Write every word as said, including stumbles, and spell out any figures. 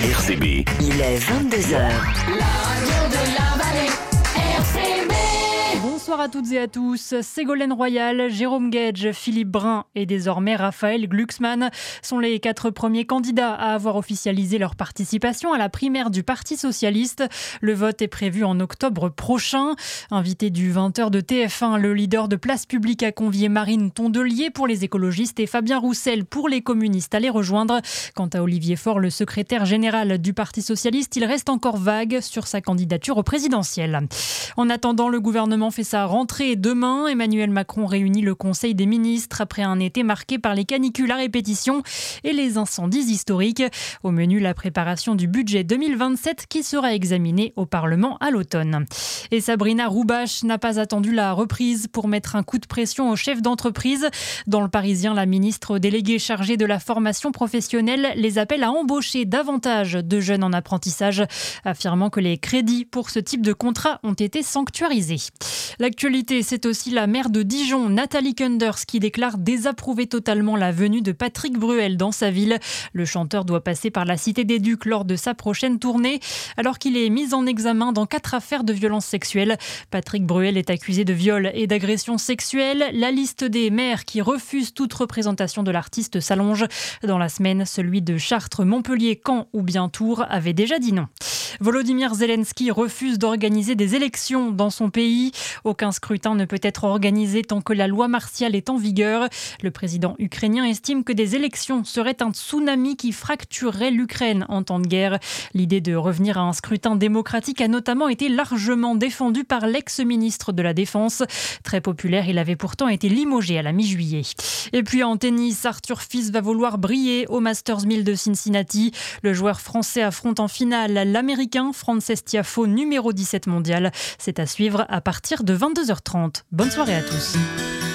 R C B. Il est vingt-deux heures. La radio de la vallée, R C B. Bonsoir à toutes et à tous. Ségolène Royal, Jérôme Guedj, Philippe Brun et désormais Raphaël Glucksmann sont les quatre premiers candidats à avoir officialisé leur participation à la primaire du Parti socialiste. Le vote est prévu en octobre prochain. Invité du vingt heures de T F un, le leader de Place Publique a convié Marine Tondelier pour les écologistes et Fabien Roussel pour les communistes à les rejoindre. Quant à Olivier Faure, le secrétaire général du Parti socialiste, il reste encore vague sur sa candidature au présidentiel. En attendant, le gouvernement fait sa rentrée demain. Emmanuel Macron réunit le Conseil des ministres après un été marqué par les canicules à répétition et les incendies historiques. Au menu, la préparation du budget deux mille vingt-sept qui sera examiné au Parlement à l'automne. Et Sabrina Roubache n'a pas attendu la reprise pour mettre un coup de pression aux chefs d'entreprise. Dans Le Parisien, la ministre déléguée chargée de la formation professionnelle les appelle à embaucher davantage de jeunes en apprentissage, affirmant que les crédits pour ce type de contrat ont été sanctuarisés. L'actualité, c'est aussi la maire de Dijon, Nathalie Kunders, qui déclare désapprouver totalement la venue de Patrick Bruel dans sa ville. Le chanteur doit passer par la Cité des Ducs lors de sa prochaine tournée, alors qu'il est mis en examen dans quatre affaires de violences sexuelles. Patrick Bruel est accusé de viol et d'agression sexuelle. La liste des maires qui refusent toute représentation de l'artiste s'allonge. Dans la semaine, celui de Chartres, Montpellier, Caen ou bien Tours avait déjà dit non. Volodymyr Zelensky refuse d'organiser des élections dans son pays. Aucun scrutin ne peut être organisé tant que la loi martiale est en vigueur. Le président ukrainien estime que des élections seraient un tsunami qui fracturerait l'Ukraine en temps de guerre. L'idée de revenir à un scrutin démocratique a notamment été largement défendue par l'ex-ministre de la Défense. Très populaire, il avait pourtant été limogé à la mi-juillet. Et puis en tennis, Arthur Fils va vouloir briller au Masters mille de Cincinnati. Le joueur français affronte en finale l'Américain Frances Tiafoe, numéro dix-sept mondial. C'est à suivre à partir de vingt-deux heures trente. Bonne soirée à tous.